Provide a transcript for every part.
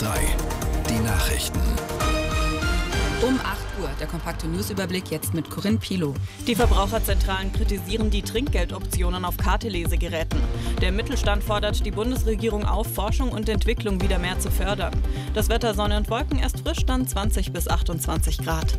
3. Die Nachrichten. Um 8 Uhr, der kompakte Newsüberblick jetzt mit Corinne Pilow. Die Verbraucherzentralen kritisieren die Trinkgeldoptionen auf Kartelesegeräten. Der Mittelstand fordert die Bundesregierung auf, Forschung und Entwicklung wieder mehr zu fördern. Das Wetter Sonne und Wolken erst frisch, dann 20 bis 28 Grad.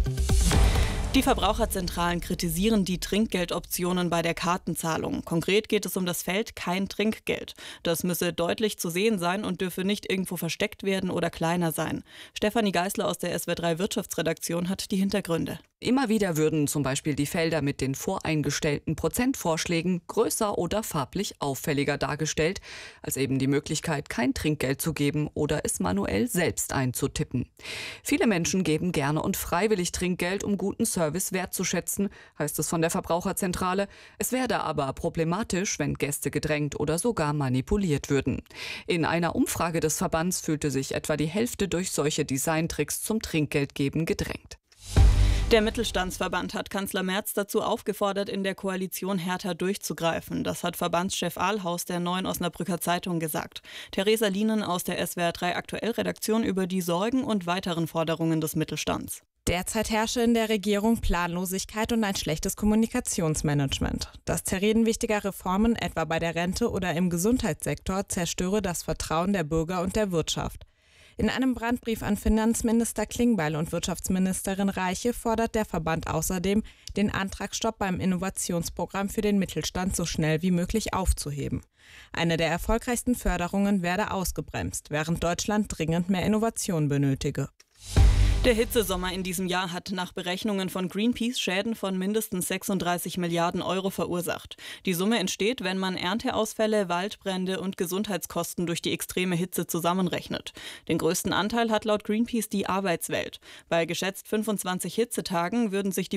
Die Verbraucherzentralen kritisieren die Trinkgeldoptionen bei der Kartenzahlung. Konkret geht es um das Feld „Kein Trinkgeld". Das müsse deutlich zu sehen sein und dürfe nicht irgendwo versteckt werden oder kleiner sein. Stefanie Geißler aus der SWR3 Wirtschaftsredaktion hat die Hintergründe. Immer wieder würden zum Beispiel die Felder mit den voreingestellten Prozentvorschlägen größer oder farblich auffälliger dargestellt, als eben die Möglichkeit, kein Trinkgeld zu geben oder es manuell selbst einzutippen. Viele Menschen geben gerne und freiwillig Trinkgeld, um guten Service wertzuschätzen, heißt es von der Verbraucherzentrale. Es werde aber problematisch, wenn Gäste gedrängt oder sogar manipuliert würden. In einer Umfrage des Verbands fühlte sich etwa die Hälfte durch solche Designtricks zum Trinkgeldgeben gedrängt. Der Mittelstandsverband hat Kanzler Merz dazu aufgefordert, in der Koalition härter durchzugreifen. Das hat Verbandschef Ahlhaus der Neuen Osnabrücker Zeitung gesagt. Theresa Lienen aus der SWR3 Aktuell-Redaktion über die Sorgen und weiteren Forderungen des Mittelstands. Derzeit herrsche in der Regierung Planlosigkeit und ein schlechtes Kommunikationsmanagement. Das Zerreden wichtiger Reformen, etwa bei der Rente oder im Gesundheitssektor, zerstöre das Vertrauen der Bürger und der Wirtschaft. In einem Brandbrief an Finanzminister Klingbeil und Wirtschaftsministerin Reiche fordert der Verband außerdem, den Antragsstopp beim Innovationsprogramm für den Mittelstand so schnell wie möglich aufzuheben. Eine der erfolgreichsten Förderungen werde ausgebremst, während Deutschland dringend mehr Innovation benötige. Der Hitzesommer in diesem Jahr hat nach Berechnungen von Greenpeace Schäden von mindestens 36 Milliarden Euro verursacht. Die Summe entsteht, wenn man Ernteausfälle, Waldbrände und Gesundheitskosten durch die extreme Hitze zusammenrechnet. Den größten Anteil hat laut Greenpeace die Arbeitswelt. Bei geschätzt 25 Hitzetagen würden sich die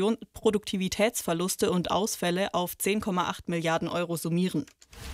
Produktivitätsverluste und Ausfälle auf 10,8 Milliarden Euro summieren.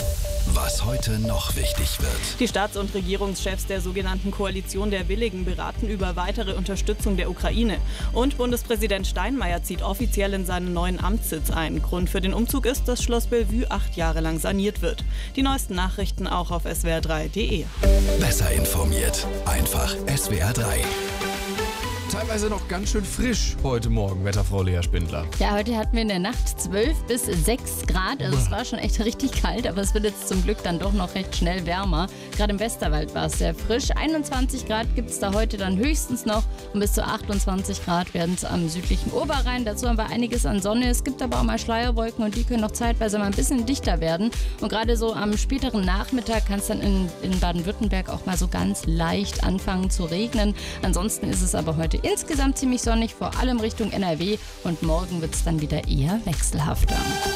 Was heute noch wichtig wird. Die Staats- und Regierungschefs der sogenannten Koalition der Willigen beraten über weitere Unterstützung der Ukraine. Und Bundespräsident Steinmeier zieht offiziell in seinen neuen Amtssitz ein. Grund für den Umzug ist, dass Schloss Bellevue 8 Jahre lang saniert wird. Die neuesten Nachrichten auch auf swr3.de. Besser informiert. Einfach SWR3. Teilweise noch ganz schön frisch heute Morgen, Wetterfrau Lea Spindler. Ja, heute hatten wir in der Nacht 12 bis 6 Grad. Also es war schon echt richtig kalt, aber es wird jetzt zum Glück dann doch noch recht schnell wärmer. Gerade im Westerwald war es sehr frisch. 21 Grad gibt es da heute dann höchstens noch und bis zu 28 Grad werden es am südlichen Oberrhein. Dazu haben wir einiges an Sonne. Es gibt aber auch mal Schleierwolken und die können noch zeitweise mal ein bisschen dichter werden. Und gerade so am späteren Nachmittag kann es dann in Baden-Württemberg auch mal so ganz leicht anfangen zu regnen. Ansonsten ist es aber heute insgesamt ziemlich sonnig, vor allem Richtung NRW, und morgen wird es dann wieder eher wechselhafter.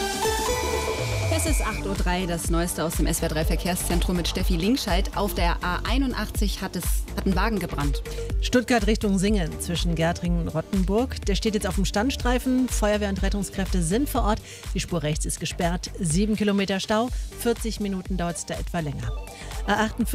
Es ist 8.03 Uhr, das Neueste aus dem SWR3 Verkehrszentrum mit Steffi Linkscheid. Auf der A81 hat ein Wagen gebrannt. Stuttgart Richtung Singen zwischen Gärtringen und Rottenburg. Der steht jetzt auf dem Standstreifen. Feuerwehr und Rettungskräfte sind vor Ort. Die Spur rechts ist gesperrt. 7 Kilometer Stau. 40 Minuten dauert es da etwa länger. A48